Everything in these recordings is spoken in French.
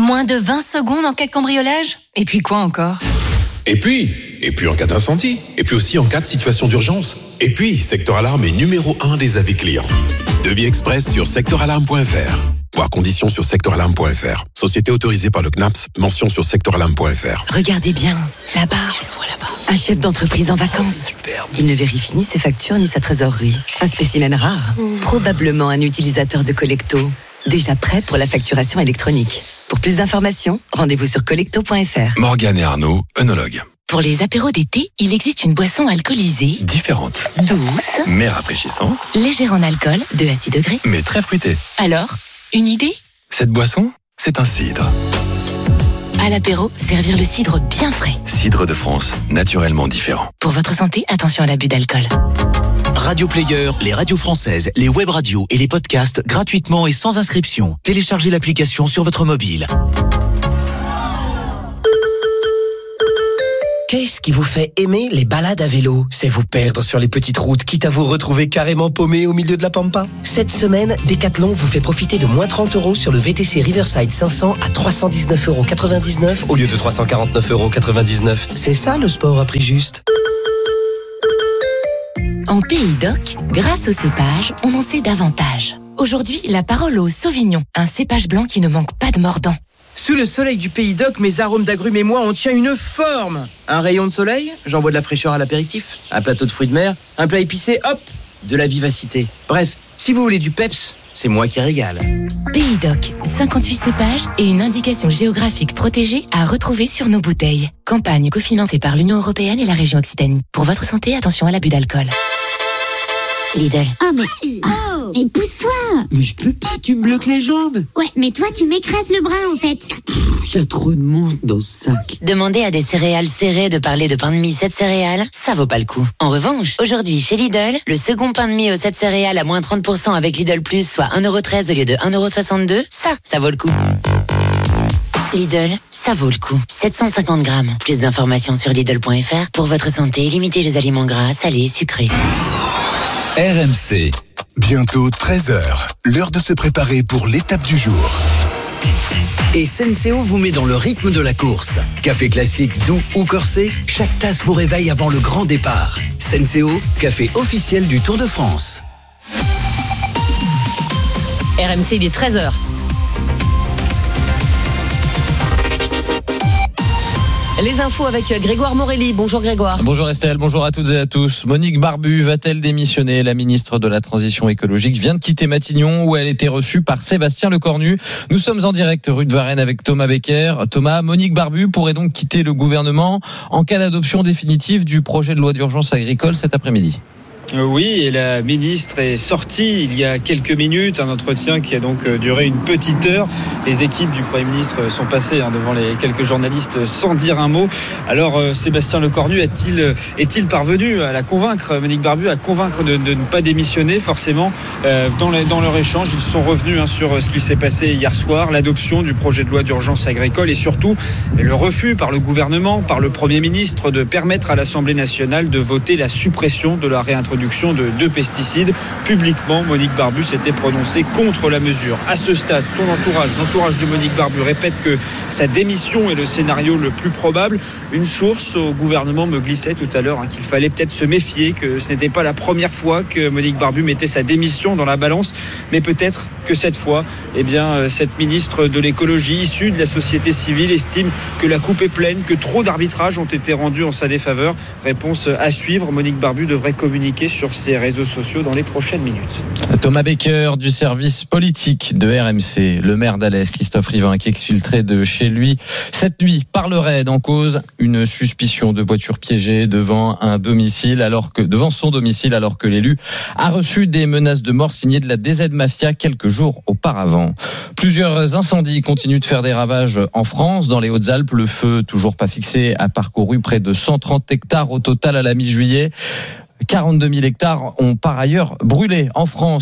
Moins de 20 secondes en cas de cambriolage ? Et puis quoi encore ? Et puis en cas d'incendie. Et puis aussi en cas de situation d'urgence. Et puis, Secteur Alarme est numéro 1 des avis clients. Devis express sur secteuralarme.fr. Voir conditions sur secteuralarme.fr. Société autorisée par le CNAPS, mention sur secteuralarme.fr. Regardez bien, là-bas. Je le vois là-bas. Un chef d'entreprise en vacances. Superbe. Il ne vérifie ni ses factures ni sa trésorerie. Un spécimen rare. Probablement un utilisateur de Collecto. Déjà prêt pour la facturation électronique. Pour plus d'informations, rendez-vous sur collecto.fr. Morgane et Arnaud, œnologues. Pour les apéros d'été, il existe une boisson alcoolisée, Différentes, douce, mais rafraîchissantes, légère en alcool, 2 à 6 degrés. mais très fruitées. Alors, une idée ? Cette boisson, c'est un cidre. À l'apéro, servir le cidre bien frais. Cidre de France, naturellement différent. Pour votre santé, attention à l'abus d'alcool. Radio Player, les radios françaises, les web radios et les podcasts gratuitement et sans inscription. Téléchargez l'application sur votre mobile. Qu'est-ce qui vous fait aimer les balades à vélo ? C'est vous perdre sur les petites routes, quitte à vous retrouver carrément paumé au milieu de la pampa. Cette semaine, Decathlon vous fait profiter de moins 30 € sur le VTC Riverside 500 à 319,99 € au lieu de 349,99 €. C'est ça le sport à prix juste. En Pays d'Oc, grâce au cépage, on en sait davantage. Aujourd'hui, la parole au Sauvignon, un cépage blanc qui ne manque pas de mordant. Sous le soleil du Pays d'Oc, mes arômes d'agrumes et moi, on tient une forme. Un rayon de soleil, j'envoie de la fraîcheur à l'apéritif. Un plateau de fruits de mer, un plat épicé, hop, de la vivacité. Bref, si vous voulez du peps, c'est moi qui régale. Pays d'Oc, 58 cépages et une indication géographique protégée à retrouver sur nos bouteilles. Campagne cofinancée par l'Union européenne et la région Occitanie. Pour votre santé, attention à l'abus d'alcool. Lidl. Oh mais... Oh, et pousse-toi. Mais je peux pas, tu me bloques les jambes. Ouais, mais toi tu m'écrases le bras en fait. Il y a trop de monde dans ce sac. Demander à des céréales serrées de parler de pain de mie 7 céréales, ça vaut pas le coup. En revanche, aujourd'hui chez Lidl, le second pain de mie aux 7 céréales à moins 30% avec Lidl Plus, soit 1,13 € au lieu de 1,62 €, ça vaut le coup. Lidl, ça vaut le coup. 750 grammes. Plus d'informations sur Lidl.fr. Pour votre santé, limitez les aliments gras, salés, sucrés. RMC. Bientôt 13h. L'heure de se préparer pour l'étape du jour. Et Senseo vous met dans le rythme de la course. Café classique, doux ou corsé, chaque tasse vous réveille avant le grand départ. Senseo, café officiel du Tour de France. RMC, il est 13h. Les infos avec Grégoire Morelli. Bonjour Grégoire. Bonjour Estelle, bonjour à toutes et à tous. Monique Barbu va-t-elle démissionner ? La ministre de la Transition écologique vient de quitter Matignon où elle était reçue par Sébastien Lecornu. Nous sommes en direct rue de Varennes avec Thomas Becker. Thomas, Monique Barbu pourrait donc quitter le gouvernement en cas d'adoption définitive du projet de loi d'urgence agricole cet après-midi. Oui, et la ministre est sortie il y a quelques minutes, un entretien qui a donc duré une petite heure. Les équipes du Premier ministre sont passées devant les quelques journalistes sans dire un mot. Alors Sébastien Lecornu est-il parvenu à la convaincre, Monique Barbu, à convaincre de ne pas démissionner forcément dans leur échange. Ils sont revenus sur ce qui s'est passé hier soir, l'adoption du projet de loi d'urgence agricole et surtout le refus par le gouvernement, par le Premier ministre de permettre à l'Assemblée nationale de voter la suppression de la réintroduction de 2 pesticides. Publiquement, Monique Barbu s'était prononcée contre la mesure. À ce stade, l'entourage de Monique Barbu répète que sa démission est le scénario le plus probable. Une source au gouvernement me glissait tout à l'heure qu'il fallait peut-être se méfier, que ce n'était pas la première fois que Monique Barbu mettait sa démission dans la balance, mais peut-être que cette fois, cette ministre de l'écologie issue de la société civile estime que la coupe est pleine, que trop d'arbitrages ont été rendus en sa défaveur. Réponse à suivre. Monique Barbu devrait communiquer sur ses réseaux sociaux dans les prochaines minutes. Thomas Becker du service politique de RMC, le maire d'Alès, Christophe Rivin, qui exfiltrait de chez lui cette nuit par le raid en cause une suspicion de voiture piégée devant son domicile, alors que l'élu a reçu des menaces de mort signées de la DZ Mafia quelques jours auparavant. Plusieurs incendies continuent de faire des ravages en France. Dans les Hautes-Alpes, le feu, toujours pas fixé, a parcouru près de 130 hectares au total à la mi-juillet. 42 000 hectares ont par ailleurs brûlé en France.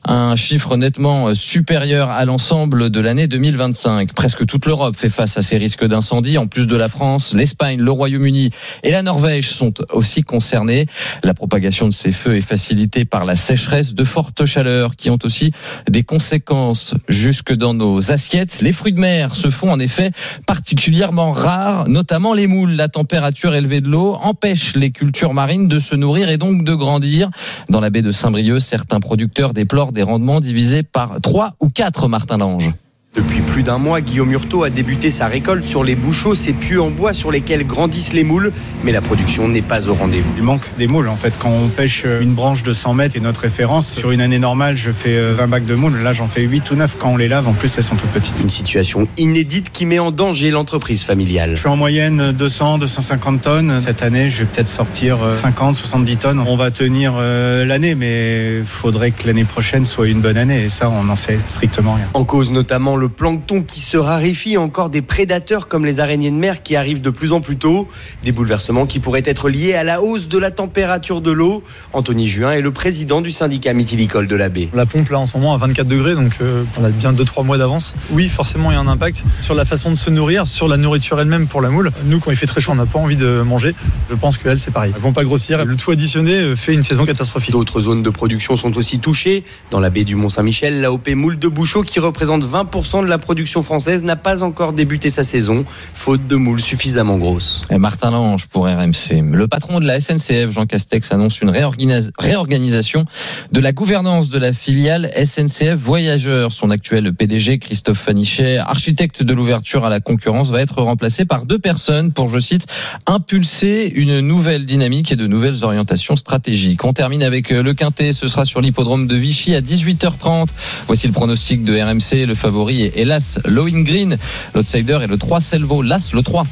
un chiffre nettement supérieur à l'ensemble de l'année 2025. Presque toute l'Europe fait face à ces risques d'incendie. En plus de la France, l'Espagne, le Royaume-Uni et la Norvège sont aussi concernés. La propagation de ces feux est facilitée par la sécheresse, de fortes chaleurs qui ont aussi des conséquences jusque dans nos assiettes. Les fruits de mer se font en effet particulièrement rares, notamment les moules. La température élevée de l'eau empêche les cultures marines de se nourrir et donc de grandir. Dans la baie de Saint-Brieuc, certains producteurs déplorent des rendements divisés par 3 ou 4, Martin Lange. Depuis plus d'un mois, Guillaume Hurtaud a débuté sa récolte sur les bouchots, ces pieux en bois sur lesquels grandissent les moules. Mais la production n'est pas au rendez-vous. Il manque des moules en fait. Quand on pêche une branche de 100 mètres, c'est notre référence. Sur une année normale, je fais 20 bacs de moules. Là, j'en fais 8 ou 9 quand on les lave. En plus, elles sont toutes petites. Une situation inédite qui met en danger l'entreprise familiale. Je fais en moyenne 200, 250 tonnes. Cette année, je vais peut-être sortir 50, 70 tonnes. On va tenir l'année, mais il faudrait que l'année prochaine soit une bonne année. Et ça, on n'en sait strictement rien. En cause notamment le plancton qui se raréfie, encore des prédateurs comme les araignées de mer qui arrivent de plus en plus tôt. Des bouleversements qui pourraient être liés à la hausse de la température de l'eau. Anthony Juin est le président du syndicat mythilicole de la baie. La pompe là en ce moment à 24 degrés, donc on a bien 2-3 mois d'avance. Oui, forcément il y a un impact sur la façon de se nourrir, sur la nourriture elle-même pour la moule. Nous, quand il fait très chaud, on n'a pas envie de manger. Je pense qu'elles, c'est pareil. Elles vont pas grossir. Le tout additionné fait une saison catastrophique. D'autres zones de production sont aussi touchées. Dans la baie du Mont-Saint-Michel, l'AOP Moule de Bouchot, qui représente 20% de la production française, n'a pas encore débuté sa saison, faute de moules suffisamment grosses. Et Martin Lange pour RMC. Le patron de la SNCF, Jean Castex, annonce une réorganisation de la gouvernance de la filiale SNCF Voyageurs. Son actuel PDG, Christophe Fanichet, architecte de l'ouverture à la concurrence, va être remplacé par 2 personnes pour, je cite, impulser une nouvelle dynamique et de nouvelles orientations stratégiques. On termine avec le Quintet. Ce sera sur l'hippodrome de Vichy à 18h30. Voici le pronostic de RMC. Le favori est hélas Lowing Green. L'outsider est le 3 Selvo. L'As, le 3.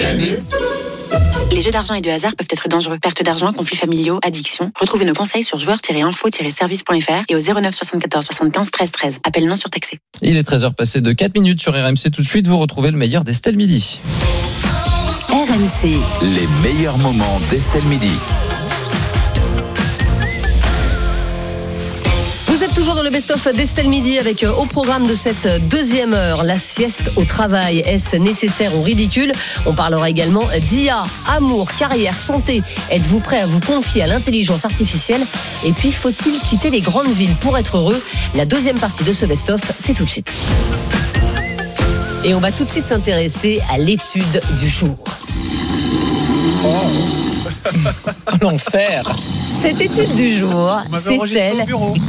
Les jeux d'argent et de hasard peuvent être dangereux. Perte d'argent, conflits familiaux, addiction. Retrouvez nos conseils sur joueurs-info-service.fr et au 09 74 75 13 13. Appel non surtaxé. Il est 13h passé de 4 minutes sur RMC. Tout de suite, vous retrouvez le meilleur d'Estelle Midi. RMC. Les meilleurs moments d'Estelle Midi. Vous êtes toujours dans le best-of d'Estelle Midi avec au programme de cette deuxième heure la sieste au travail. Est-ce nécessaire ou ridicule ? On parlera également d'IA, amour, carrière, santé. Êtes-vous prêt à vous confier à l'intelligence artificielle ? Et puis, faut-il quitter les grandes villes pour être heureux ? La deuxième partie de ce best-of, c'est tout de suite. Et on va tout de suite s'intéresser à l'étude du jour. L'enfer. Cette étude du jour, c'est celle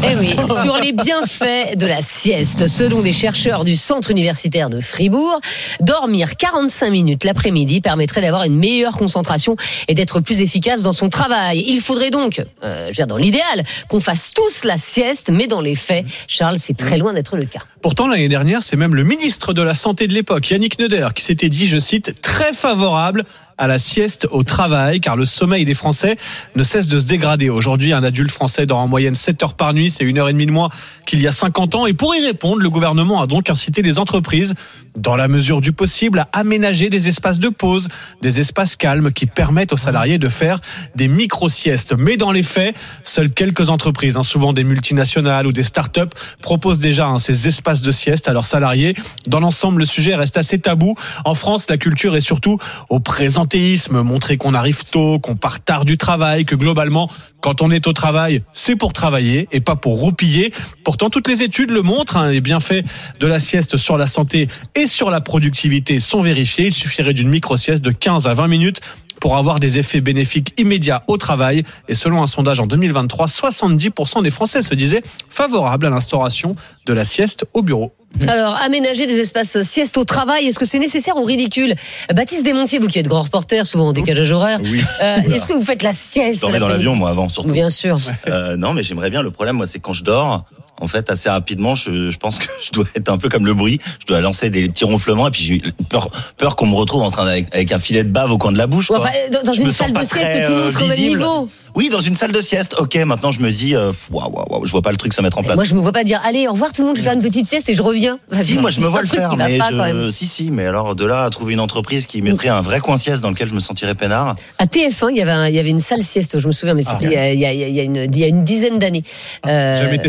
sur les bienfaits de la sieste. Selon des chercheurs du Centre universitaire de Fribourg, dormir 45 minutes l'après-midi permettrait d'avoir une meilleure concentration et d'être plus efficace dans son travail. Il faudrait donc, dans l'idéal, qu'on fasse tous la sieste, mais dans les faits, Charles, c'est très loin d'être le cas. Pourtant, l'année dernière, c'est même le ministre de la Santé de l'époque, Yannick Neuder, qui s'était dit, je cite, très favorable à la sieste au travail, car le sommeil des Français ne cesse de se dégrader. Aujourd'hui, un adulte français dort en moyenne 7 heures par nuit, c'est 1h30 de moins qu'il y a 50 ans. Et pour y répondre, le gouvernement a donc incité les entreprises, dans la mesure du possible, à aménager des espaces de pause, des espaces calmes qui permettent aux salariés de faire des micro-siestes. Mais dans les faits, seules quelques entreprises, souvent des multinationales ou des start-up, proposent déjà ces espaces de sieste à leurs salariés. Dans l'ensemble, le sujet reste assez tabou. En France, la culture est surtout au présentéisme, montrer qu'on arrive tôt, qu'on part tard du travail, que globalement, quand on est au travail, c'est pour travailler et pas pour roupiller. Pourtant, toutes les études le montrent, les bienfaits de la sieste sur la santé et sur la productivité sont vérifiés. Il suffirait d'une micro-sieste de 15 à 20 minutes pour avoir des effets bénéfiques immédiats au travail. Et selon un sondage en 2023, 70% des Français se disaient favorables à l'instauration de la sieste au bureau. Alors, aménager des espaces sieste au travail, est-ce que c'est nécessaire ou ridicule ? Baptiste Desmontiers, vous qui êtes grand reporter, souvent en décalage horaire, oui. Est-ce que vous faites la sieste ? Je dormais dans l'avion, moi, avant, surtout. Bien sûr. Non, mais j'aimerais bien. Le problème, moi, c'est quand je dors, en fait, assez rapidement, je pense que je dois être un peu comme le bruit. Je dois lancer des petits ronflements et puis j'ai peur qu'on me retrouve en train avec un filet de bave au coin de la bouche. Enfin, dans une salle de sieste, tout le monde sera au même niveau. Oui, dans une salle de sieste. Ok, maintenant je me dis, waouh, je vois pas le truc se mettre en place. Moi, je me vois pas dire, allez, au revoir tout le monde, je vais faire une petite sieste et je reviens. Si, moi, je me vois le faire, mais mais alors de là à trouver une entreprise qui mettrait un vrai coin sieste dans lequel je me sentirais peinard. À TF1, il y avait une salle sieste, je me souviens, mais c'était il y a une dizaine d'années. Jamais testé ?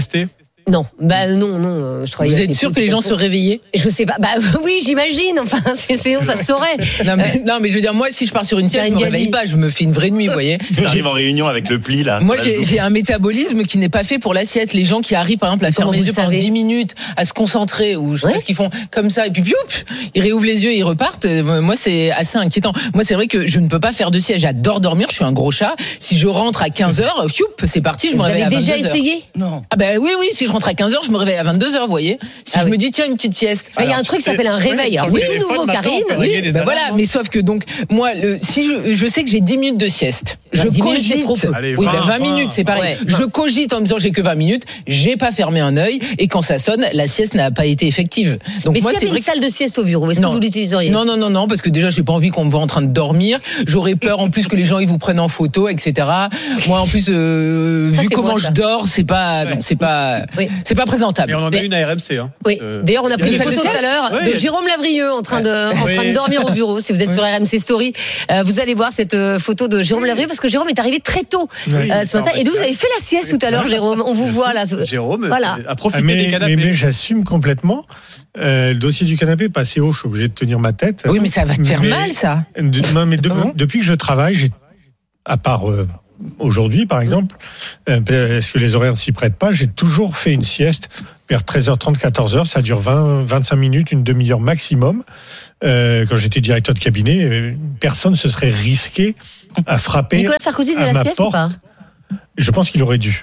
Non, je travaille. Vous êtes sûr que les gens se réveillaient? Je sais pas. Oui, j'imagine. Enfin, sinon ça se saurait. non, mais je veux dire, moi, si je pars sur une sieste, je me réveille pas. Je me fais une vraie nuit, vous voyez. J'arrive en réunion avec le pli là. Moi, j'ai un métabolisme qui n'est pas fait pour la sieste. Les gens qui arrivent, par exemple, à fermer les yeux pendant 10 minutes, à se concentrer, ou je sais pas ce qu'ils font comme ça, et puis ils réouvrent les yeux et ils repartent. Moi, c'est assez inquiétant. Moi, c'est vrai que je ne peux pas faire de sieste. J'adore dormir. Je suis un gros chat. Si je rentre à 15h, c'est parti. Je me réveille à 22h. Vous avez déjà essayé? Non. Ah oui. Si je rentre à 15h, je me réveille à 22h, vous voyez. Si je me dis tiens, une petite sieste. Il y a un truc qui s'appelle un réveil. Alors c'est tout nouveau, Karine. Oui, voilà, mais sauf que donc moi si je sais que j'ai 10 minutes de sieste. Je cogite trop peu. Allez, 20 minutes, c'est pareil. Ouais, je cogite en me disant j'ai que 20 minutes, j'ai pas fermé un œil et quand ça sonne, la sieste n'a pas été effective. Donc mais moi s'il y avait une salle de sieste au bureau, est-ce que vous l'utiliseriez? Non, parce que déjà j'ai pas envie qu'on me voit en train de dormir. J'aurais peur en plus que les gens ils vous prennent en photo, etc. Moi en plus vu comment je dors, c'est pas présentable. Et on en a une à RMC. Hein. Oui. D'ailleurs, on a pris une photo tout à l'heure de Jérôme Lavrieux en train de dormir au bureau. Si vous êtes sur RMC Story, vous allez voir cette photo de Jérôme Lavrieux parce que Jérôme est arrivé très tôt ce matin. Et vous avez fait la sieste tout à l'heure, Jérôme. On vous voit là. Jérôme a profité des canapés. Mais j'assume complètement. Le dossier du canapé est pas assez haut. Je suis obligé de tenir ma tête. Oui, mais ça va te faire mal, ça. Non, mais depuis que je travaille, à part aujourd'hui, par exemple, parce que les horaires ne s'y prêtent pas, j'ai toujours fait une sieste vers 13h30, 14h. Ça dure 25 minutes, une demi-heure maximum. Quand j'étais directeur de cabinet, personne ne se serait risqué à frapper Nicolas Sarkozy faisait la sieste porte. Ou pas? Je pense qu'il aurait dû.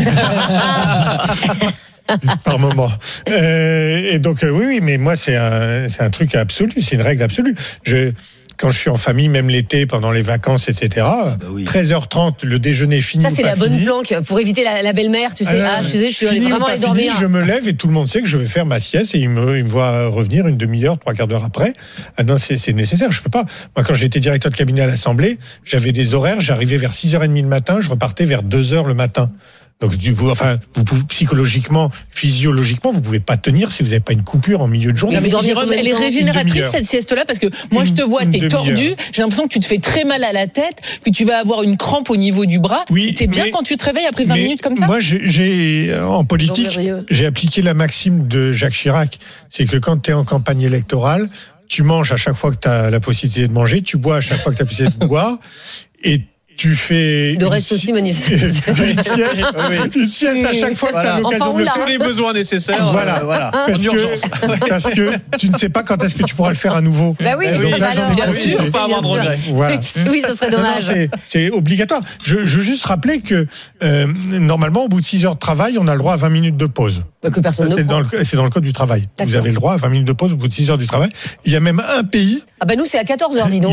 Par moment. Et donc, oui, mais moi, c'est un truc absolu, c'est une règle absolue. Quand je suis en famille, même l'été, pendant les vacances, etc., 13h30, le déjeuner fini. Ça, c'est la bonne planque pour éviter la belle-mère, tu sais. Je suis allé vraiment aller dormir. Je me lève et tout le monde sait que je vais faire ma sieste et il me voit revenir une demi-heure, 3/4 d'heure après. Ah non, c'est nécessaire, je peux pas. Moi, quand j'étais directeur de cabinet à l'Assemblée, j'avais des horaires, j'arrivais vers 6h30 le matin, je repartais vers 2h le matin. Donc, vous pouvez, psychologiquement, physiologiquement, vous pouvez pas tenir si vous n'avez pas une coupure en milieu de journée. Mais Jérôme, elle est régénératrice cette sieste-là parce que moi je te vois, t'es tordu, j'ai l'impression que tu te fais très mal à la tête, que tu vas avoir une crampe au niveau du bras. Oui, t'es bien quand tu te réveilles après 20 minutes comme ça? Moi, en politique, j'ai appliqué la maxime de Jacques Chirac. C'est que quand tu es en campagne électorale, tu manges à chaque fois que tu as la possibilité de manger, tu bois à chaque fois que tu as la possibilité de boire, et tu fais de reste aussi manifestement une sieste à chaque fois que tu as l'occasion de le faire. Les besoins nécessaires. Voilà. Parce que tu ne sais pas quand est-ce que tu pourras le faire à nouveau. Bah oui, donc là, bien sûr, pas avoir de regrets. Voilà. Oui, ce serait dommage. C'est obligatoire. Je veux juste rappeler que normalement, au bout de 6 heures de travail, on a le droit à 20 minutes de pause. Que personne c'est dans le code du travail. D'accord. Vous avez le droit à 20 minutes de pause au bout de 6 heures du travail. Il y a même un pays. Ah bah nous c'est à 14h, dis donc.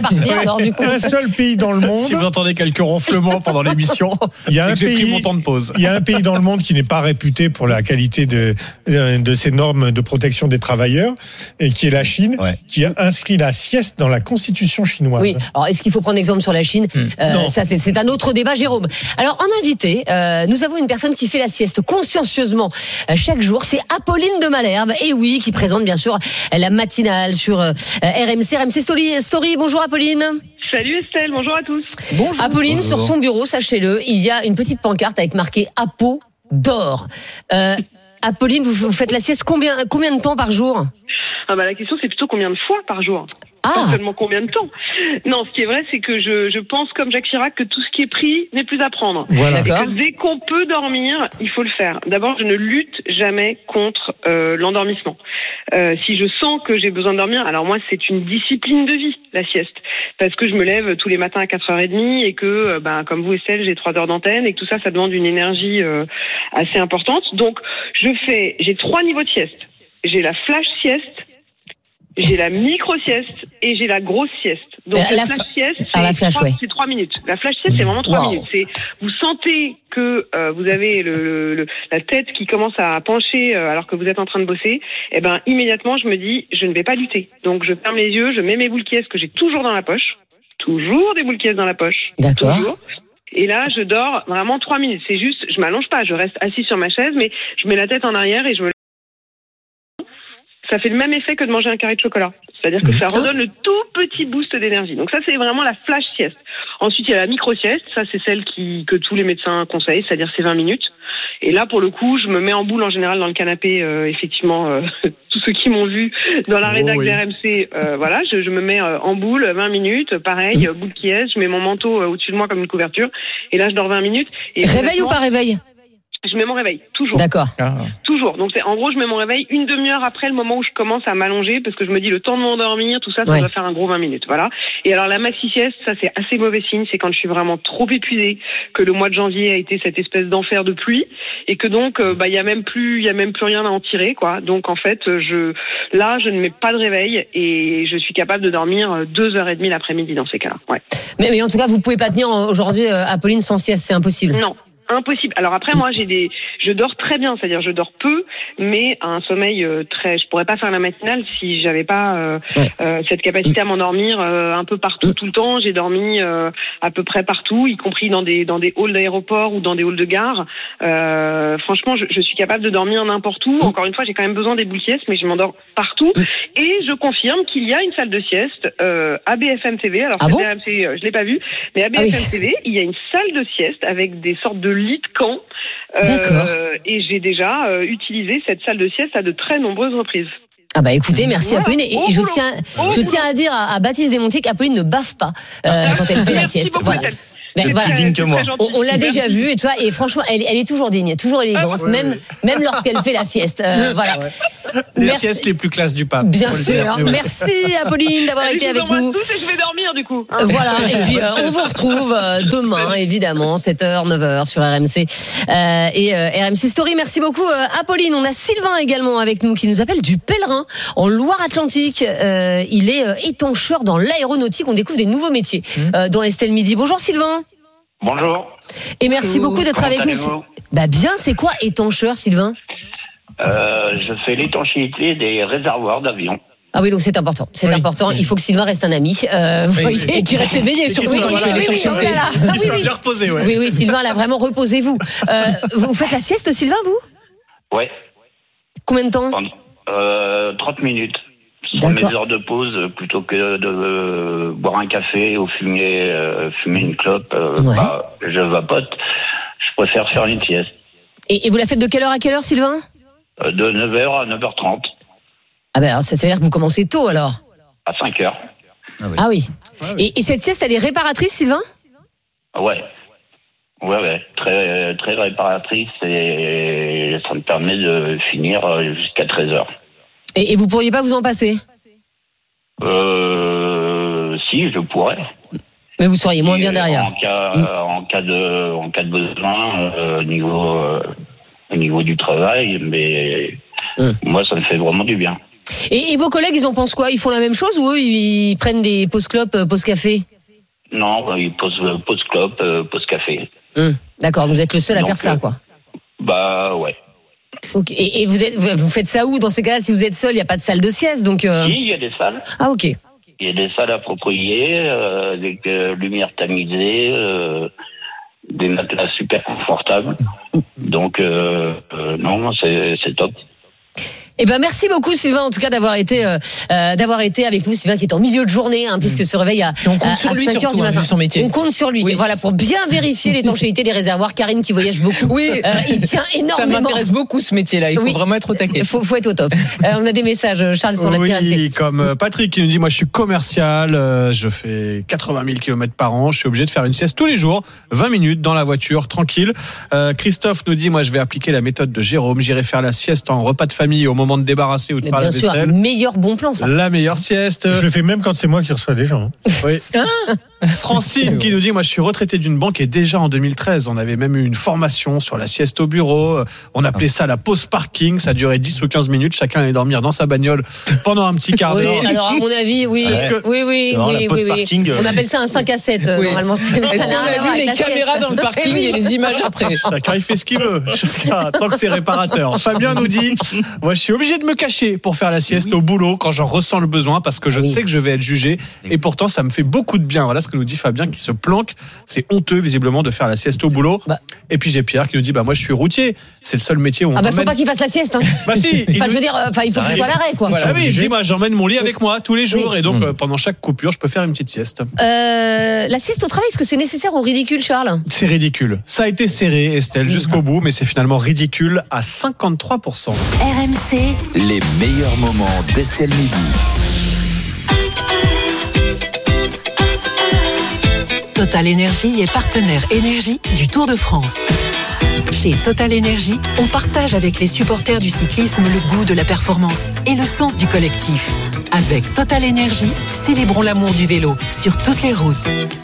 Un seul pays dans le monde. Si vous entendez quelques ronflements pendant l'émission, il y a c'est que j'ai pris mon temps de pause. Il y a un pays dans le monde qui n'est pas réputé pour la qualité de ses normes de protection des travailleurs, et qui est la Chine, qui a inscrit la sieste dans la constitution chinoise. Oui. Alors est-ce qu'il faut prendre exemple sur la Chine? Ça c'est un autre débat, Jérôme. Alors en invité, nous avons une personne qui fait la sieste consciencieusement chaque jour. C'est Apolline de Malherbe, et oui, qui présente bien sûr la matinale sur RMC Story. Bonjour Apolline. Salut Estelle, bonjour à tous. Bonjour. Apolline, sur son bureau, sachez-le, il y a une petite pancarte avec marqué Apo d'or. Apolline, vous faites la sieste combien de temps par jour? La question c'est plutôt combien de fois par jour. Pas seulement combien de temps. Non, ce qui est vrai, c'est que je pense comme Jacques Chirac que tout ce qui est pris n'est plus à prendre. Voilà. Et que dès qu'on peut dormir, il faut le faire. D'abord, je ne lutte jamais contre l'endormissement. Si je sens que j'ai besoin de dormir, alors moi, c'est une discipline de vie, la sieste. Parce que je me lève tous les matins à 4h30 et que, comme vous Estelle, j'ai 3 heures d'antenne et que tout ça, ça demande une énergie assez importante. Donc, j'ai 3 niveaux de sieste. J'ai la flash sieste, j'ai la micro-sieste et j'ai la grosse sieste. Donc la flash sieste, c'est 3 minutes. La flash sieste, c'est vraiment 3 minutes. Vous sentez que vous avez la tête qui commence à pencher alors que vous êtes en train de bosser. Et immédiatement, je me dis, je ne vais pas lutter. Donc je ferme les yeux, je mets mes boules Kies que j'ai toujours dans la poche. Toujours des boules Kies dans la poche. D'accord. Toujours. Et là, je dors vraiment 3 minutes. C'est juste, je m'allonge pas, je reste assis sur ma chaise, mais je mets la tête en arrière et ça fait le même effet que de manger un carré de chocolat. C'est-à-dire que ça redonne le tout petit boost d'énergie. Donc ça, c'est vraiment la flash sieste. Ensuite, il y a la micro-sieste. Ça, c'est celle que tous les médecins conseillent, c'est-à-dire c'est 20 minutes. Et là, pour le coup, je me mets en boule en général dans le canapé. Effectivement, tous ceux qui m'ont vu dans la rédac d'RMC, voilà, je me mets en boule 20 minutes. Pareil, boule qui est. Je mets mon manteau au-dessus de moi comme une couverture. Et là, je dors 20 minutes. Et réveil ou pas réveil? Je mets mon réveil, toujours. D'accord. Toujours. Donc, en gros, je mets mon réveil une demi-heure après le moment où je commence à m'allonger parce que je me dis le temps de m'endormir, tout ça, ça doit faire un gros 20 minutes. Voilà. Et alors, la maxi-sieste, ça, c'est assez mauvais signe. C'est quand je suis vraiment trop épuisée, que le mois de janvier a été cette espèce d'enfer de pluie et que donc, il y a même plus rien à en tirer, quoi. Donc, en fait, je ne mets pas de réveil et je suis capable de dormir 2h30 l'après-midi dans ces cas-là. Ouais. Mais en tout cas, vous pouvez pas tenir aujourd'hui, Apolline, sans sieste. C'est impossible. Non. Impossible. Alors après, moi, je dors très bien, c'est-à-dire je dors peu, mais un sommeil je pourrais pas faire la matinale si j'avais pas cette capacité à m'endormir un peu partout tout le temps. J'ai dormi à peu près partout, y compris dans des halls d'aéroport ou dans des halls de gare. Franchement, je suis capable de dormir n'importe où. Encore une fois, j'ai quand même besoin des boules siestes, mais je m'endors partout. Et je confirme qu'il y a une salle de sieste à BFM TV. Alors RMC, je l'ai pas vu, mais à BFM TV, il y a une salle de sieste avec des sortes de lit de camp. Et j'ai déjà utilisé cette salle de sieste à de très nombreuses reprises. Ah bah écoutez, merci Apolline. Et je tiens à dire à Baptiste Desmontiers qu'Apolline ne bave pas quand elle fait la sieste. Voilà. Plus digne que moi. On l'a déjà vu et tout ça, et franchement, elle est toujours digne, toujours élégante, même lorsqu'elle fait la sieste. Voilà. Les siestes les plus classes du pape. Bien sûr. Merci Apolline d'avoir été avec nous. Tous et je vais dormir du coup. Voilà. Et puis on vous retrouve demain, évidemment, 7h, 9h sur RMC et RMC Story. Merci beaucoup Apolline. On a Sylvain également avec nous qui nous appelle du Pèlerin en Loire-Atlantique. Il est étancheur dans l'aéronautique. On découvre des nouveaux métiers dans Estelle Midi. Bonjour Sylvain. Bonjour. Et merci beaucoup d'être avec nous. Bah bien, c'est quoi étancheur, Sylvain? Je fais l'étanchéité des réservoirs d'avions. Ah oui, donc c'est important. C'est important. Il faut que Sylvain reste un ami. Et qu'il reste éveillé, surtout quand il fait l'étanchéité. Il soit bien reposé, Oui, Sylvain, là, vraiment, reposez-vous. Vous faites la sieste, Sylvain, vous? Ouais. Combien de temps? 30 minutes. Sur mes heures de pause, plutôt que de boire un café ou fumer une clope, je vapote. Je préfère faire une sieste. Et vous la faites de quelle heure à quelle heure, Sylvain? De 9h à 9h30. Ah ben alors, ça veut dire que vous commencez tôt, alors? À 5h. Ah oui. Et cette sieste, elle est réparatrice, Sylvain? Ouais. Très, très réparatrice et ça me permet de finir jusqu'à 13h. Et vous pourriez pas vous en passer? Si, je pourrais. Mais vous seriez moins bien derrière. En cas de besoin, au niveau du travail, mais moi, ça me fait vraiment du bien. Et vos collègues, ils en pensent quoi? Ils font la même chose ou eux, ils prennent des pauses clopes, pauses café? Non, ils pause clope, pause café. D'accord, vous êtes le seul à faire ça, quoi. Bah ouais. Okay. Et vous faites ça où dans ces cas-là? Si vous êtes seul, il n'y a pas de salle de sieste, donc. Si, il y a des salles. Ah ok. Il y a des salles appropriées, avec lumière tamisée, des matelas super confortables. Donc non, c'est top. Eh ben merci beaucoup Sylvain en tout cas d'avoir été avec nous. Sylvain qui est en milieu de journée puisque se réveille à 5h du matin. Son métier. On compte sur lui. Voilà pour bien vérifier l'étanchéité des réservoirs. Karine qui voyage beaucoup. Oui, il tient énormément. Ça m'intéresse beaucoup ce métier-là. Il faut vraiment être au taquet. Il faut être au top. On a des messages Charles sur la RMC. Oui, comme Patrick qui nous dit moi je suis commercial, je fais 80 000 km par an, je suis obligé de faire une sieste tous les jours, 20 minutes dans la voiture tranquille. Christophe nous dit moi je vais appliquer la méthode de Jérôme, j'irai faire la sieste en repas de famille au moment de débarrasser ou de faire la vaisselle. Meilleur bon plan ça. La meilleure sieste. Je le fais même quand c'est moi qui reçois des gens. Oui. Francine qui nous dit moi je suis retraité d'une banque et déjà en 2013 on avait même eu une formation sur la sieste au bureau. On appelait ça la pause parking. Ça durait 10 ou 15 minutes. Chacun allait dormir dans sa bagnole pendant un petit quart d'heure. Oui, alors à mon avis oui. Oui. On appelle ça un 5 à 7 normalement. Est-ce qu'on a vu les caméras dans le parking et les images après? Chacun il fait ce qu'il veut. Tant que c'est réparateur. Fabien nous dit moi je suis obligé de me cacher pour faire la sieste au boulot quand j'en ressens le besoin parce que je sais que je vais être jugé et pourtant ça me fait beaucoup de bien. Voilà ce que nous dit Fabien qui se planque. C'est honteux visiblement de faire la sieste au boulot. Et puis j'ai Pierre qui nous dit moi je suis routier, c'est le seul métier où on faut pas qu'il fasse la sieste. Bah si. Je veux dire, il faut qu'il soit à l'arrêt quoi. Voilà, il dit j'emmène mon lit avec moi tous les jours et donc pendant chaque coupure je peux faire une petite sieste. La sieste au travail, est-ce que c'est nécessaire ou ridicule, Charles ? C'est ridicule. Ça a été serré, Estelle, jusqu'au bout, mais c'est finalement ridicule à 53%. RMC, les meilleurs moments d'Estelle Midi. Total Énergie est partenaire énergie du Tour de France. Chez Total Énergie, on partage avec les supporters du cyclisme le goût de la performance et le sens du collectif. Avec Total Énergie, célébrons l'amour du vélo sur toutes les routes.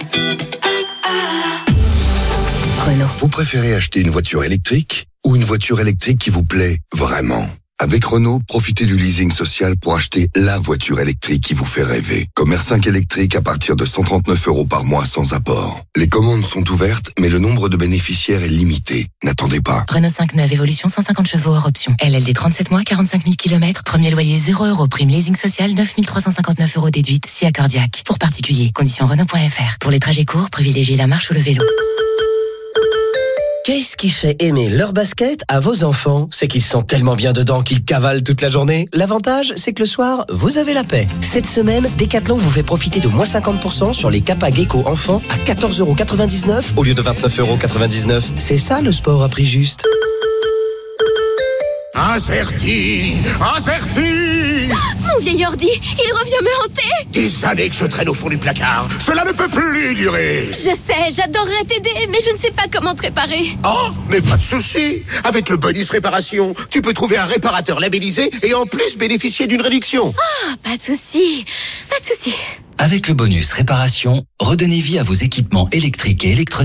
Renault. Vous préférez acheter une voiture électrique ou une voiture électrique qui vous plaît vraiment ? Avec Renault, profitez du leasing social pour acheter la voiture électrique qui vous fait rêver. Comme R5 électrique à partir de 139 € par mois sans apport. Les commandes sont ouvertes, mais le nombre de bénéficiaires est limité. N'attendez pas. Renault 5 neuve, évolution 150 chevaux hors option. LLD 37 mois, 45 000 km. Premier loyer 0 €. Prime leasing social 9 359 € déduite, si accordiaque. Pour particuliers, conditions Renault.fr. Pour les trajets courts, privilégiez la marche ou le vélo. Qu'est-ce qui fait aimer leur basket à vos enfants ? C'est qu'ils sont tellement bien dedans qu'ils cavalent toute la journée. L'avantage, c'est que le soir, vous avez la paix. Cette semaine, Decathlon vous fait profiter de moins 50% sur les Kappa Gecko enfants à 14,99 € au lieu de 29,99 €. C'est ça le sport à prix juste. Acerti, Mon vieil ordi, il revient me hanter. Des années que je traîne au fond du placard. Cela ne peut plus durer. Je sais, j'adorerais t'aider, mais je ne sais pas comment te réparer. Oh, mais pas de souci. Avec le bonus réparation, tu peux trouver un réparateur labellisé et en plus bénéficier d'une réduction. Ah, pas de souci. Avec le bonus réparation, redonnez vie à vos équipements électriques et électroniques.